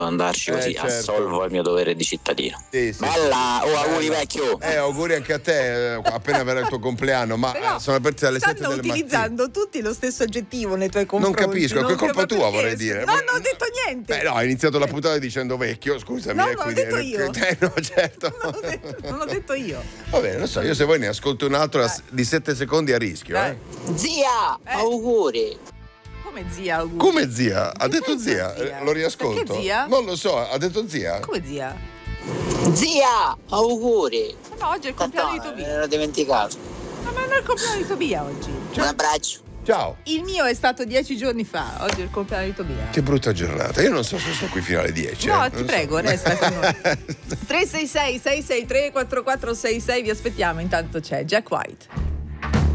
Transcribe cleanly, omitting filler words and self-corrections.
andarci così, certo. assolvo il mio dovere di cittadino. Sì, Bella, auguri vecchio. Auguri anche a te, appena verrà il tuo compleanno, ma Però sono aperti alle 7 stanno del mattino. utilizzando tutti lo stesso aggettivo nei tuoi Non confronti. capisco, è colpa tua, perché. vorrei dire. No, non ho detto niente. Beh, no, hai iniziato la puntata dicendo vecchio, scusami. No, non l'ho detto io. No, certo. Non l'ho detto io. Va bene, non so, io se vuoi ne ascolto un altro di 7 secondi a rischio. Zia, auguri. Come zia, auguri? Come zia? Ha detto senso zia? zia? Lo riascolto. Perché zia? Non lo so, ha detto zia? Come zia? Zia, auguri. No, oggi è il compleanno di Me Tobia. l'ero dimenticato. No, ma non è il compleanno di Tobia oggi. Un abbraccio. Ciao. Il mio è stato 10 giorni fa, oggi è il compleanno di Tobia. Che brutta giornata. Io non so se sto qui fino alle 10. No, Non ti so. prego, resta con noi. 366 663 4466, vi aspettiamo, intanto c'è Jack White.